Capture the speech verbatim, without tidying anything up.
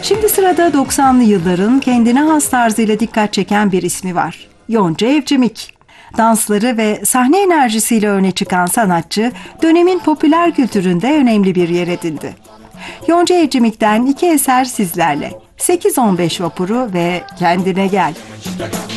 Şimdi sırada doksanlı yılların kendine has tarzıyla dikkat çeken bir ismi var. Yonca Evcimik. Dansları ve sahne enerjisiyle öne çıkan sanatçı, dönemin popüler kültüründe önemli bir yer edindi. Yonca Evcimik'ten iki eser sizlerle. sekiz on beş Vapuru ve Kendine Gel.